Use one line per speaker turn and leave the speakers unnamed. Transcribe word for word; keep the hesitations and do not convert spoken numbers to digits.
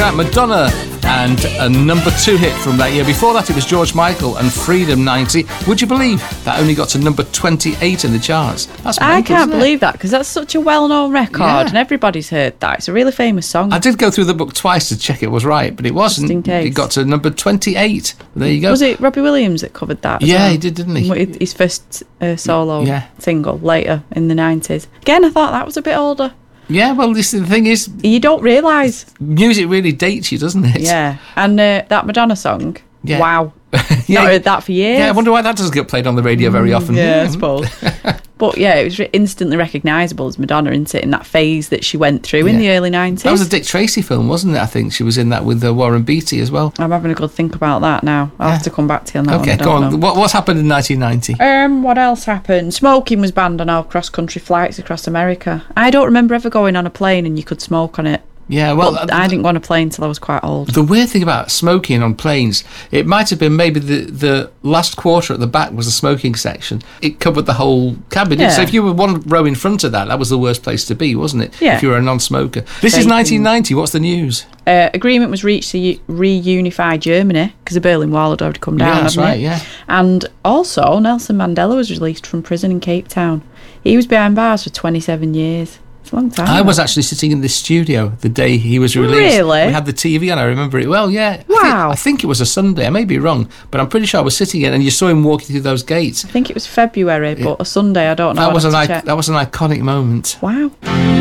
that, Madonna, and a number two hit from that year. Before that, it was George Michael and Freedom ninety. Would you believe that only got to number twenty-eight in the charts? That's mental,
I can't
isn't it?
believe that, because that's such a well-known record,
Yeah.
and everybody's heard that. It's a really famous song.
I did go through the book twice to check it was right, but it wasn't.
Just in case.
It got to number twenty-eight. There you go.
Was it Robbie Williams that covered that? as
Yeah,
well?
he did, didn't he?
With his first uh, solo
Yeah.
single later in the nineties. Again, I thought that was a bit older.
Yeah, well, this, the thing is,
You don't realise.
music really dates you, doesn't it?
Yeah. And uh, that Madonna song,
Yeah.
wow.
Yeah.
Not heard that for years.
Yeah, I wonder why that doesn't get played on the radio very often.
Yeah, I
Hmm.
suppose. But yeah, it was re- instantly recognisable as Madonna, isn't it, in that phase that she went through in
Yeah.
the early nineties.
That was a Dick Tracy film, wasn't it? I think she was in that with uh, Warren Beatty as well.
I'm having a good think about that now. I'll
Yeah.
have to come back to you on that one.
Okay,
I
go
don't
on.
know.
What, what's happened in nineteen ninety?
Um, what else happened? Smoking was banned on all cross-country flights across America. I don't remember ever going on a plane and you could smoke on it.
Yeah, well,
But
uh,
I didn't go on a plane till I was quite old.
the weird thing about smoking on planes, it might have been maybe the, the last quarter at the back was the smoking section. It covered the whole cabin.
Yeah.
So if you were one row in front of that, that was the worst place to be, wasn't it?
Yeah.
If you were a non-smoker. This is
Vaping.
nineteen ninety. What's the news?
Uh, agreement was reached to u- reunify Germany because the Berlin Wall had already come down.
Yeah, that's
hadn't
right,
it?
yeah.
And also, Nelson Mandela was released from prison in Cape Town. He was behind bars for twenty-seven years. It's a long time.
I
that.
was actually sitting in this studio the day he was released.
Really?
We had the T V on, I remember it well, yeah. I think,
Wow.
I think it was a Sunday, I may be wrong, but I'm pretty sure I was sitting in and you saw him walking through those gates.
I think it was February, but a Sunday, I don't know.
That
I'd
was,
have
an
to
I-
check.
that was an iconic moment.
Wow.